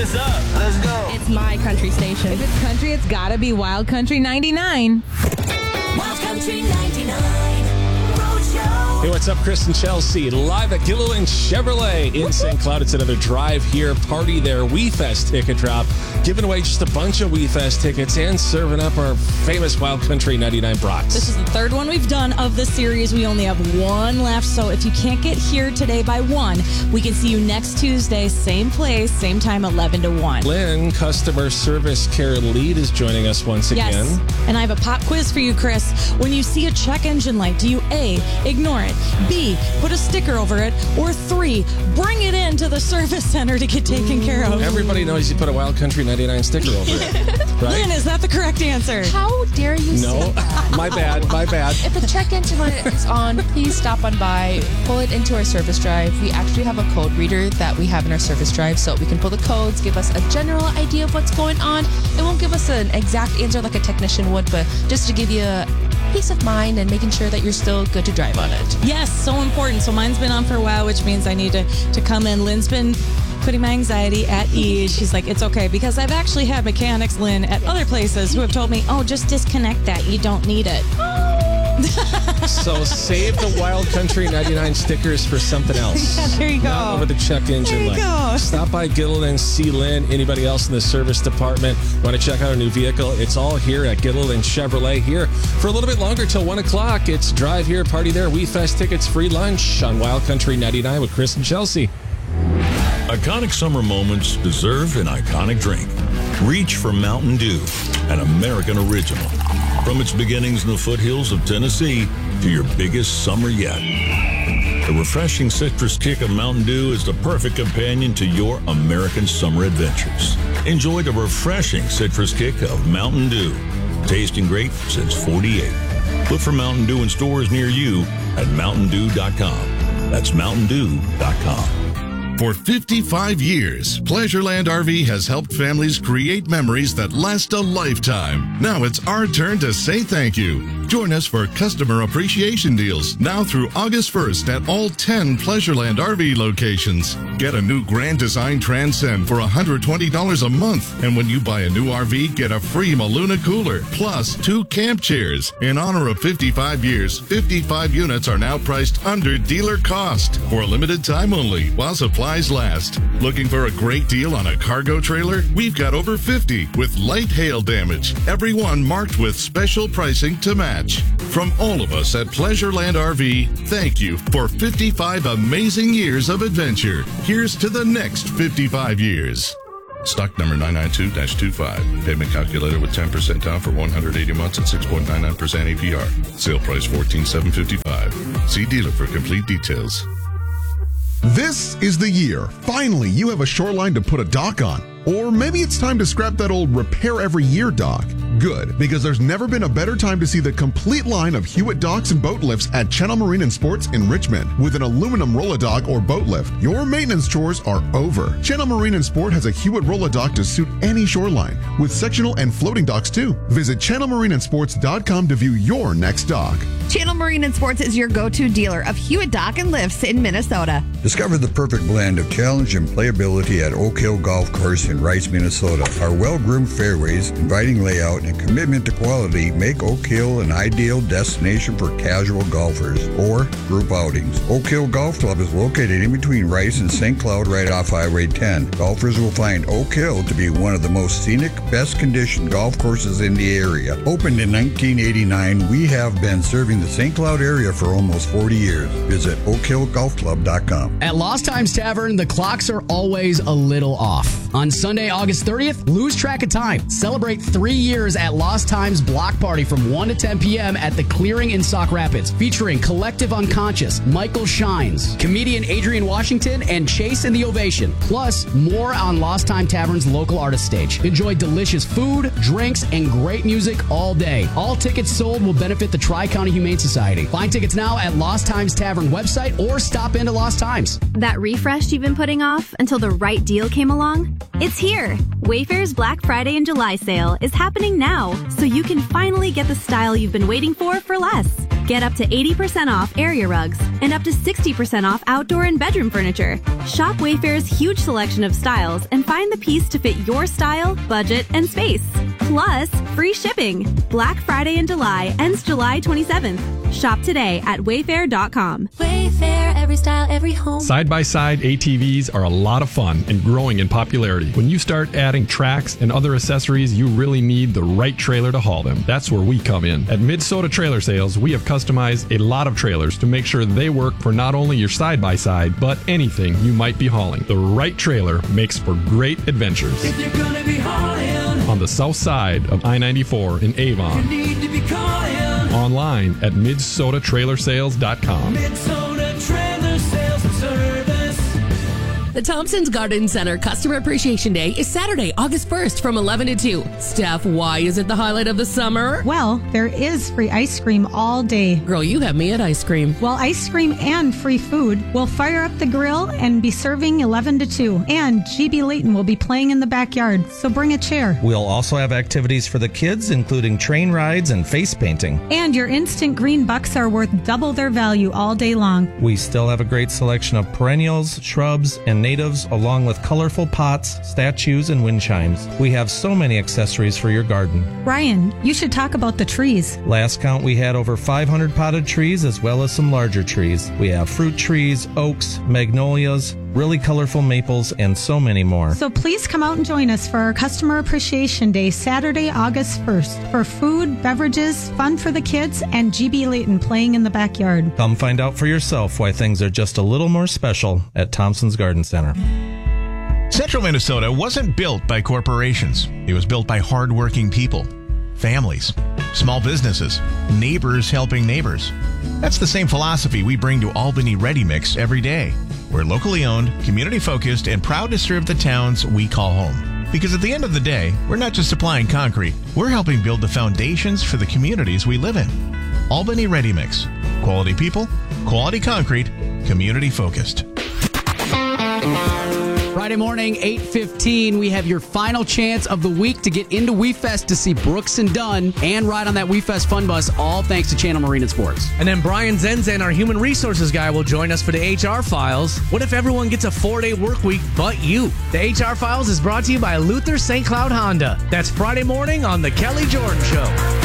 this up. Let's go. It's my country station. If it's country, it's gotta be Wild Country 99. Wild Country 99 Roadshow. Hey, what's up, Chris and Chelsea? Live at Gilliland Chevrolet in St. Cloud. It's another Drive Here, Party There WeFest ticket drop. Giving away just a bunch of WeFest tickets and serving up our famous Wild Country 99 brats. This is the third one we've done of the series. We only have one left, so if you can't get here today by 1, we can see you next Tuesday, same place, same time, 11 to 1. Lynn, Customer Service Care Lead, is joining us once again. Yes, and I have a pop quiz for you, Chris. When you see a check engine light, do you A, ignore it, B, put a sticker over it, or 3, bring it in to the service center to get taken care of? Everybody knows you put a Wild Country 99 sticker over it, right? Lynn, is that the correct answer? How dare you say that? my bad. If the check engine light is on, please stop on by, pull it into our service drive. We actually have a code reader that we have in our service drive, so we can pull the codes, give us a general idea of what's going on. It won't give us an exact answer like a technician would, but just to give you peace of mind and making sure that you're still good to drive on it. Yes, so important. So mine's been on for a while, which means I need to come in. Lynn's been putting my anxiety at ease. She's like, it's okay, because I've actually had mechanics, Lynn, at other places who have told me, oh, just disconnect that. You don't need it. So save the Wild Country 99 stickers for something else. Yeah, there you go. Not over the check engine light. Go. Stop by Gilliland and see Lynn. Anybody else in the service department want to check out a new vehicle? It's all here at Gilliland Chevrolet. Here for a little bit longer till 1 o'clock. It's Drive Here, Party There, WeFest tickets, free lunch on Wild Country 99 with Chris and Chelsea. Iconic summer moments deserve an iconic drink. Reach for Mountain Dew, an American original. From its beginnings in the foothills of Tennessee to your biggest summer yet. The refreshing citrus kick of Mountain Dew is the perfect companion to your American summer adventures. Enjoy the refreshing citrus kick of Mountain Dew. Tasting great since 48. Look for Mountain Dew in stores near you at mountaindew.com. That's mountaindew.com. For 55 years, Pleasureland RV has helped families create memories that last a lifetime. Now it's our turn to say thank you. Join us for customer appreciation deals now through August 1st at all 10 Pleasureland RV locations. Get a new Grand Design Transcend for $120 a month. And when you buy a new RV, get a free Maluna cooler, plus 2 camp chairs. In honor of 55 years, 55 units are now priced under dealer cost for a limited time only while supplies last. Looking for a great deal on a cargo trailer? We've got over 50 with light hail damage. Every one marked with special pricing to match. From all of us at Pleasureland RV, thank you for 55 amazing years of adventure. Here's to the next 55 years. Stock number 992-25. Payment calculator with 10% down for 180 months at 6.99% APR. Sale price $14,755. See dealer for complete details. This is the year. Finally, you have a shoreline to put a dock on. Or maybe it's time to scrap that old repair every year dock. Good, because there's never been a better time to see the complete line of Hewitt docks and boat lifts at Channel Marine and Sports in Richmond. With an aluminum roll-a-dock or boat lift, your maintenance chores are over. Channel Marine and Sport has a Hewitt roll-a-dock to suit any shoreline, with sectional and floating docks too. Visit channelmarineandsports.com to view your next dock. Channel Marine and Sports is your go-to dealer of Hewitt Dock and Lifts in Minnesota. Discover the perfect blend of challenge and playability at Oak Hill Golf Course in Rice, Minnesota. Our well-groomed fairways, inviting layout, and commitment to quality make Oak Hill an ideal destination for casual golfers or group outings. Oak Hill Golf Club is located in between Rice and St. Cloud right off Highway 10. Golfers will find Oak Hill to be one of the most scenic, best-conditioned golf courses in the area. Opened in 1989, we have been serving the St. Cloud area for almost 40 years. Visit OakHillGolfClub.com. At Lost Times Tavern, the clocks are always a little off. On Sunday, August 30th, lose track of time. Celebrate 3 years at Lost Times Block Party from 1 to 10 p.m. at the Clearing in Sauk Rapids, featuring Collective Unconscious, Michael Shines, comedian Adrian Washington, and Chase and the Ovation. Plus, more on Lost Time Tavern's local artist stage. Enjoy delicious food, drinks, and great music all day. All tickets sold will benefit the Tri-County Humane Society. Find tickets now at Lost Times Tavern website or stop into Lost Times. That refresh you've been putting off until the right deal came along? It's here. Wayfair's Black Friday and July sale is happening now, so you can finally get the style you've been waiting for less. Get up to 80% off area rugs and up to 60% off outdoor and bedroom furniture. Shop Wayfair's huge selection of styles and find the piece to fit your style, budget, and space. Plus, free shipping. Black Friday in July ends July 27th. Shop today at wayfair.com. Wayfair, every style, every home. Side-by-side ATVs are a lot of fun and growing in popularity. When you start adding tracks and other accessories, you really need the right trailer to haul them. That's where we come in. At Minnesota Trailer Sales, we have customized a lot of trailers to make sure they work for not only your side-by-side, but anything you might be hauling. The right trailer makes for great adventures. If you're gonna be hauling On the south side of I-94 in Avon. need to be calling Online at MidsotaTrailerSales.com. Minnesota Trailer Sales and Service. The Thompson's Garden Center Customer Appreciation Day is Saturday, August 1st from 11 to 2. Steph, why is it the highlight of the summer? Well, there is free ice cream all day. Girl, you have me at ice cream. Well, ice cream and free food. We'll fire up the grill and be serving 11 to 2. And GB Layton will be playing in the backyard, so bring a chair. We'll also have activities for the kids, including train rides and face painting. And your instant green bucks are worth double their value all day long. We still have a great selection of perennials, shrubs, and natives, along with colorful pots, statues, and wind chimes. We have so many accessories for your garden. Ryan, you should talk about the trees. Last count, we had over 500 potted trees as well as some larger trees. We have fruit trees, oaks, magnolias, really colorful maples, and so many more. So please come out and join us for our Customer Appreciation Day, Saturday, August 1st, for food, beverages, fun for the kids, and GB Layton playing in the backyard. Come find out for yourself why things are just a little more special at Thompson's Garden Center. Central Minnesota wasn't built by corporations. It was built by hardworking people, families, small businesses, neighbors helping neighbors. That's the same philosophy we bring to Albany Ready Mix every day. We're locally owned, community focused, and proud to serve the towns we call home. Because at the end of the day, we're not just supplying concrete, we're helping build the foundations for the communities we live in. Albany Ready Mix. Quality people, quality concrete, community focused. Friday morning, 8:15, we have your final chance of the week to get into WeFest to see Brooks and Dunn and ride on that WeFest Fun Bus, all thanks to Channel Marine and Sports. And then Brian Zenzen, our human resources guy, will join us for the HR Files. What if everyone gets a 4-day work week but you? The HR Files is brought to you by Luther St. Cloud Honda. That's Friday morning on The Kelly Jordan Show.